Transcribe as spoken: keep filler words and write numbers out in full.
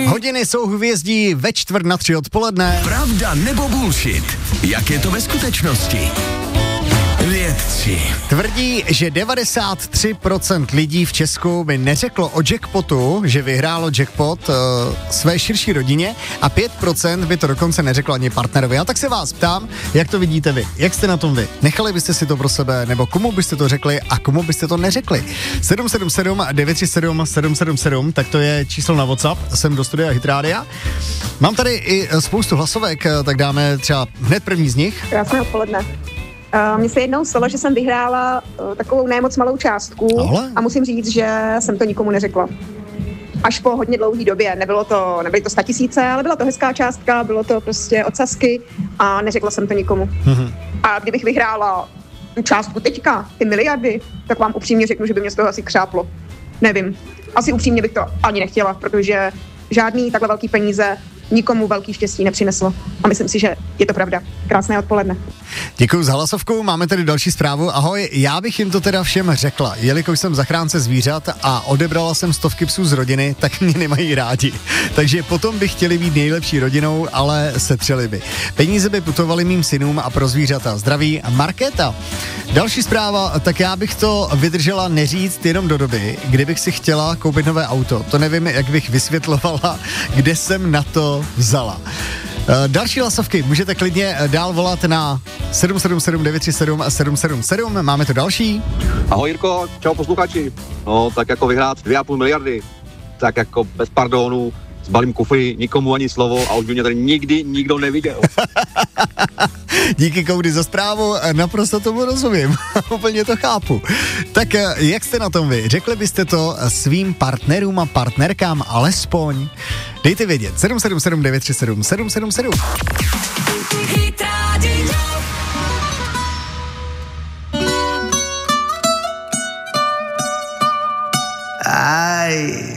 Hodiny jsou hvězdí ve čtvrt na tři odpoledne. Pravda nebo bullshit? Jak je to ve skutečnosti? Vědci tvrdí, že devadesát tři procent lidí v Česku by neřeklo o jackpotu, že vyhrálo jackpot uh, své širší rodině a pět procent by to dokonce neřeklo ani partnerovi. A tak se vás ptám, jak to vidíte vy? Jak jste na tom vy? Nechali byste si to pro sebe, nebo komu byste to řekli a komu byste to neřekli? sedm sedm sedm devět tři sedm sedm sedm sedm, tak to je číslo na WhatsApp, jsem do studia Hit Rádia. Mám tady i spoustu hlasovek, tak dáme třeba hned první z nich. Krásné odpoledne. Uh, Mně se jednou stalo, že jsem vyhrála uh, takovou nemoc malou částku. Ahle. A musím říct, že jsem to nikomu neřekla. Až po hodně dlouhé době. Nebylo to, nebyly to statisíce, ale byla to hezká částka, bylo to prostě ocasky a neřekla jsem to nikomu. Mm-hmm. A kdybych vyhrála tu částku teďka, ty miliardy, tak vám upřímně řeknu, že by mě z toho asi křáplo. Nevím. Asi upřímně bych to ani nechtěla, protože žádný takhle velký peníze nikomu velký štěstí nepřineslo. A myslím si, že je to pravda. Krásné odpoledne. Děkuji za hlasovku, máme tady další zprávu. Ahoj, já bych jim to teda všem řekla, jelikož jsem zachránce zvířat a odebrala jsem stovky psů z rodiny, tak mě nemají rádi. Takže potom by chtěli být nejlepší rodinou, ale setřeli by. Peníze by putovaly mým synům a pro zvířata. Zdraví Markéta. Další zpráva, tak já bych to vydržela neříct jenom do doby, kdybych si chtěla koupit nové auto. To nevím, jak bych vysvětlovala, kde jsem na to vzala. Další hlasovky můžete klidně dál volat na sedm sedm sedm devět tři sedm sedm sedm sedm. Máme tu další. Ahoj Jirko, čau posluchači. No tak jako vyhrát dvě a půl miliardy, tak jako bez pardonu, zbalím kufry, nikomu ani slovo a už by mě tady nikdy nikdo neviděl. Díky Koudy za zprávu, naprosto tomu rozumím, úplně to chápu. Tak jak jste na tom vy? Řekli byste to svým partnerům a partnerkám alespoň? Dejte vědět, sedm sedm sedm devět tři sedm sedm sedm sedm. Aj.